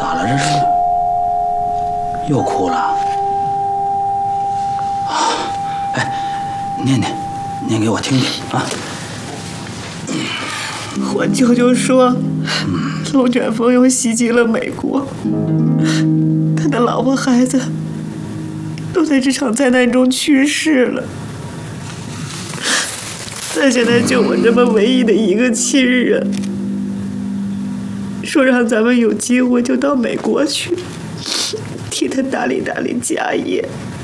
咋了这是？又哭了？啊，哎，念给我听听啊！ 我舅舅说，龙卷风又袭击了美国，他的老婆孩子都在这场灾难中去世了。他现在就我这么唯一的一个亲人，说让咱们有机会就到美国去，替他打理打理家业。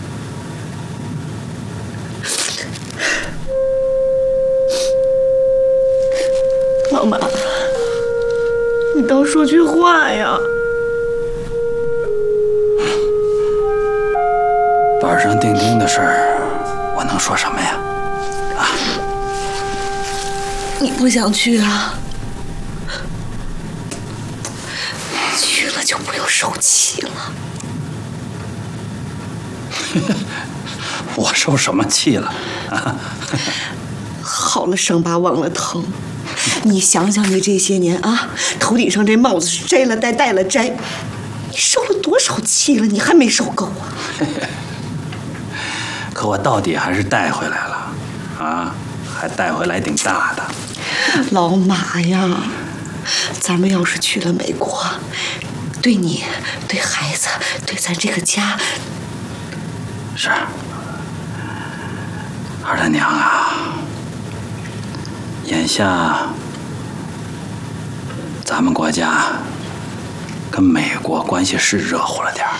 老马，你倒说句话呀！ 板上钉钉的事儿，我能说什么呀？啊！ 你不想去啊？去了就不用受气了。 我受什么气了？啊！ 好了伤疤忘了疼。你想想，你这些年啊，头顶上这帽子是摘了戴，戴了摘，你受了多少气了？你还没受够啊？ 可我到底还是带回来了，啊，还带回来挺大的。 老马呀，咱们要是去了美国，对你、对孩子、对咱这个家， 是。二大娘啊，眼下咱们国家跟美国关系是热乎了点儿，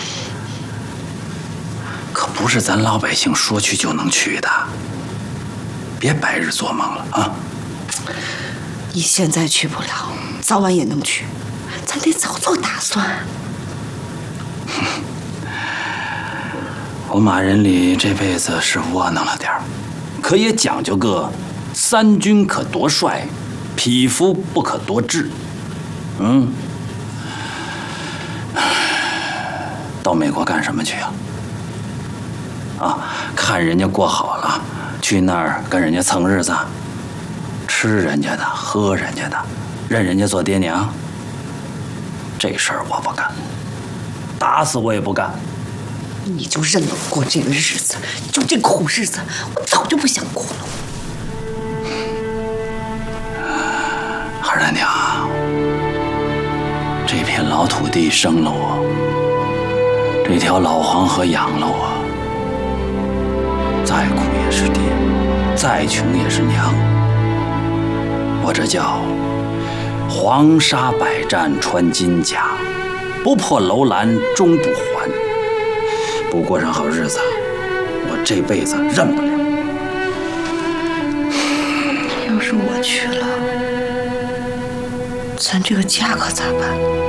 可不是咱老百姓说去就能去的，别白日做梦了啊！ 你现在去不了，早晚也能去，咱得早做打算。 我马仁礼这辈子是窝囊了点儿，可也讲究个三军可夺帅，匹夫不可夺志。到美国干什么去啊？啊，看人家过好了，去那儿跟人家蹭日子，吃人家的，喝人家的，认人家做爹娘。这事儿我不干，打死我也不干。 你就认了过这个日子，就这苦日子，我早就不想过了。 二大娘，这片老土地生了我，这条老黄河养了我，再苦也是爹，再穷也是娘。我这叫黄沙百战穿金甲，不破楼兰终不还。不过上好日子，我这辈子认不了。 要是我去了，咱这个家可咋办？